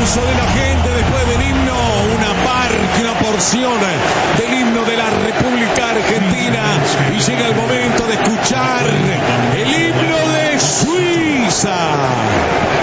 aplauso de la gente después del himno, una porción